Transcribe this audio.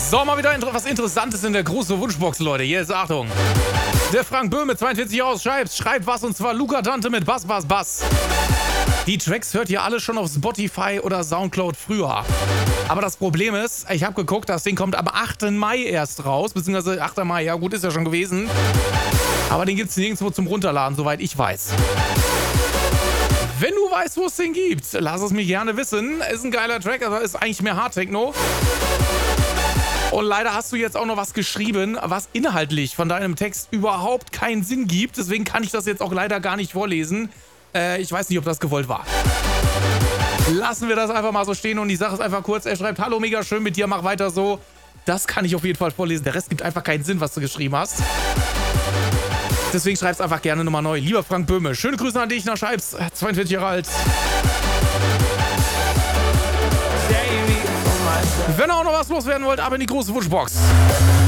So, mal wieder was Interessantes in der großen Wunschbox, Leute. Hier ist Achtung. Der Frank Böhme, 42 aus, schreibt was, und zwar Luca Dante mit Bass, Bass, Bass. Die Tracks hört ihr alle schon auf Spotify oder Soundcloud früher. Aber das Problem ist, ich habe geguckt, das Ding kommt am 8. Mai erst raus, beziehungsweise 8. Mai, ja gut, ist ja schon gewesen. Aber den gibt es nirgendwo zum Runterladen, soweit ich weiß. Wenn du weißt, wo es den gibt, lass es mich gerne wissen. Ist ein geiler Track, aber ist eigentlich mehr Hardtechno. Und leider hast du jetzt auch noch was geschrieben, was inhaltlich von deinem Text überhaupt keinen Sinn gibt. Deswegen kann ich das jetzt auch leider gar nicht vorlesen. Ich weiß nicht, ob das gewollt war. Lassen wir das einfach mal so stehen und die Sache ist einfach kurz. Er schreibt, hallo, mega schön mit dir, mach weiter so. Das kann ich auf jeden Fall vorlesen. Der Rest gibt einfach keinen Sinn, was du geschrieben hast. Deswegen schreib's einfach gerne nochmal neu. Lieber Frank Böhme, schöne Grüße an dich nach Scheibs, 42 Jahre alt. Wenn ihr auch noch was loswerden wollt, aber in die große Wunschbox.